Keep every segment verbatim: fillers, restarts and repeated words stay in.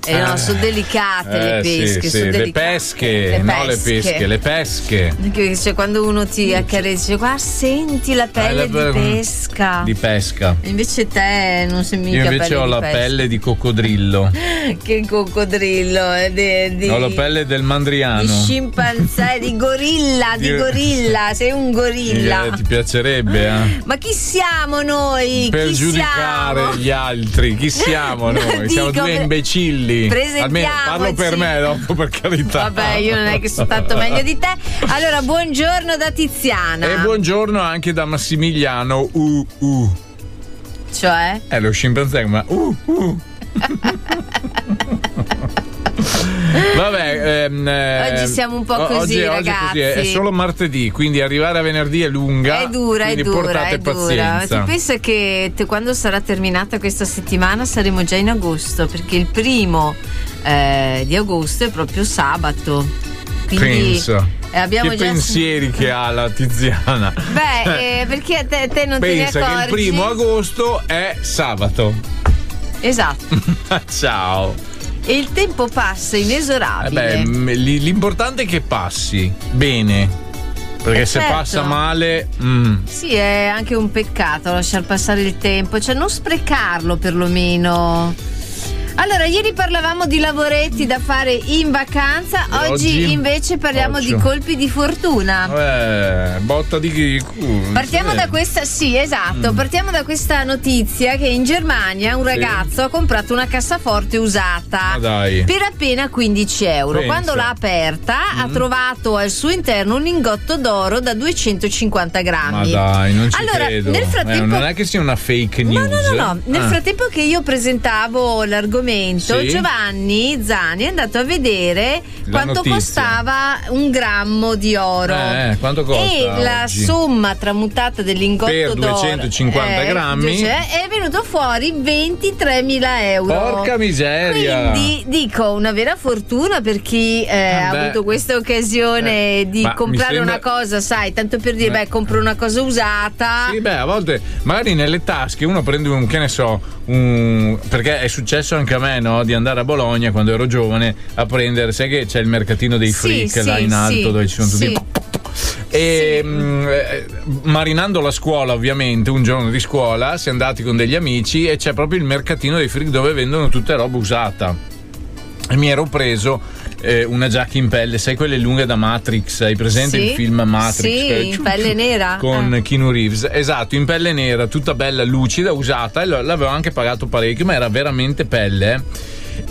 Eh no, sono delicate eh, le pesche, sì, sono sì. delicate. Le pesche, le no pesche. le pesche, le pesche. Cioè, quando uno ti accarezza, dice, guarda, senti la pelle eh, di per... pesca. Di pesca. Invece te non sei mica. Io invece ho la pesca. Pelle di coccodrillo. Che coccodrillo? Eh, di, di, ho la pelle del mandriano. Di scimpanzé, di gorilla, di gorilla, sei un gorilla. Eh, ti piacerebbe, eh? Ma chi siamo noi? Per chi giudicare siamo? gli altri, chi siamo noi? Dico, Siamo due imbecilli. Almeno parlo per me dopo, per carità. Vabbè, io non è che sono tanto meglio di te. Allora, buongiorno da Tiziana. E buongiorno anche da Massimiliano. Uh, uh. Cioè? È lo scimpanzé, ma uh, uh. Vabbè, ehm, oggi siamo un po' così, oggi, ragazzi. Oggi è, così, è solo martedì, quindi arrivare a venerdì è lunga. È dura, è dura, portate è dura. pazienza. Tu pensa che te, quando sarà terminata questa settimana saremo già in agosto, perché il primo eh, di agosto è proprio sabato. Quindi Penso. Eh, abbiamo che già... pensieri che ha la Tiziana. Beh, eh, perché te, te non pensa te ne accorgi? Pensa che il primo agosto è sabato. Esatto. Ciao. E il tempo passa inesorabile. Eh beh, l'importante è che passi bene, perché eh se certo. passa male mm. sì, è anche un peccato lasciar passare il tempo, cioè non sprecarlo perlomeno. Allora, ieri parlavamo di lavoretti da fare in vacanza, oggi, oggi invece parliamo occhio. di colpi di fortuna. Eh, botta di culo. Partiamo eh. da questa, sì, esatto, mm. partiamo da questa notizia che in Germania un ragazzo sì. ha comprato una cassaforte usata ah, dai. per appena quindici euro. Pensa. Quando l'ha aperta mm. ha trovato al suo interno un lingotto d'oro da duecentocinquanta grammi. Ma dai, non ci allora, credo. Nel frattempo... eh, non è che sia una fake news. No, no, no, no. Nel ah. frattempo che io presentavo l'argomento, Sì. Giovanni Zani è andato a vedere la quanto notizia. costava un grammo di oro. Eh, quanto costa? E oggi? la somma tramutata del lingotto per d'oro duecentocinquanta eh, grammi è venuto fuori ventitremila euro. Porca miseria! Quindi dico una vera fortuna per chi eh, eh, ha avuto questa occasione eh, di comprare sembra... una cosa, sai, tanto per dire, eh. beh, compro una cosa usata. Sì, beh, a volte magari nelle tasche uno prende un, che ne so, un... perché è successo anche a me, no? Di andare a Bologna quando ero giovane a prendere, sai che c'è il mercatino dei freak sì, là sì, in alto sì, dove ci sono tutti sì. e sì. mh, marinando la scuola, ovviamente un giorno di scuola si è andati con degli amici e c'è proprio il mercatino dei freak dove vendono tutta roba usata e mi ero preso eh, una giacca in pelle, sai quelle lunghe da Matrix, hai presente sì, il film Matrix? Sì, in pelle nera con eh. Keanu Reeves, esatto, in pelle nera, tutta bella lucida, usata, e l'avevo anche pagato parecchio, ma era veramente pelle eh.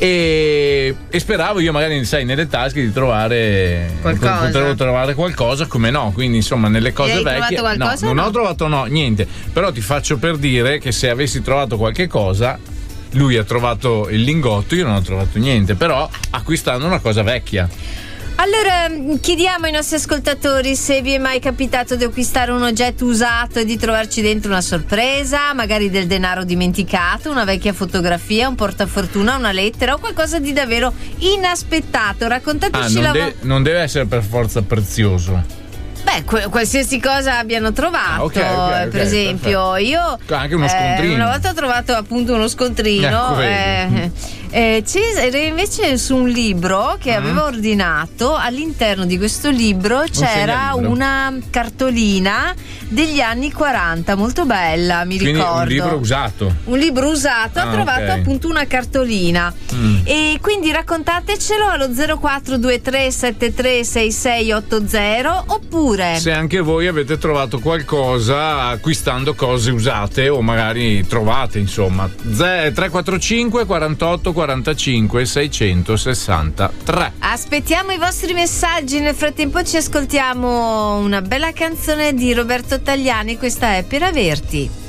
E, e speravo io magari, sai, nelle tasche di trovare qualcosa. Potevo trovare qualcosa, come no, quindi insomma nelle cose hai vecchie trovato qualcosa, no, non no? ho trovato no, niente, però ti faccio per dire che se avessi trovato qualche cosa, lui ha trovato il lingotto, io non ho trovato niente, però acquistando una cosa vecchia. Allora chiediamo ai nostri ascoltatori se vi è mai capitato di acquistare un oggetto usato e di trovarci dentro una sorpresa, magari del denaro dimenticato, una vecchia fotografia, un portafortuna, una lettera o qualcosa di davvero inaspettato. Raccontateci. Ah, non, la de- vo- non deve essere per forza prezioso. Beh, que- qualsiasi cosa abbiano trovato, ah, okay, okay, per okay, esempio, perfetto. io anche uno scontrino. Eh, una volta ho trovato appunto uno scontrino. Eh, eh, c'era invece su un libro che mm. avevo ordinato. All'interno di questo libro c'era un una cartolina degli anni quaranta, molto bella, mi Quindi ricordo. Un libro usato. Un libro usato, ah, ho trovato okay. appunto una cartolina. Mm. E quindi raccontatecelo allo zero quattro due tre sette tre sei sei otto zero oppure se anche voi avete trovato qualcosa acquistando cose usate o magari trovate, insomma. tre quattro cinque quarantotto quarantacinque seicentosessantatré. Aspettiamo i vostri messaggi, nel frattempo ci ascoltiamo una bella canzone di Roberto Tagliani, questa è Per averti.